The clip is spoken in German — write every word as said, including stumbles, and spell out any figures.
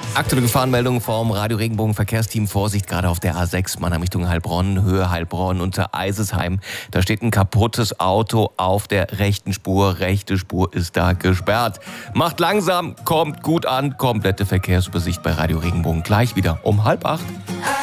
Aktuelle Gefahrenmeldung vom Radio Regenbogen Verkehrsteam. Vorsicht, gerade auf der A sechs, Mannheim Richtung Heilbronn, Höhe Heilbronn unter Eisesheim. Da steht ein kaputtes Auto auf der rechten Spur. Rechte Spur ist da gesperrt. Macht langsam, kommt gut an. Komplette Verkehrsübersicht bei Radio Regenbogen gleich wieder um halb acht.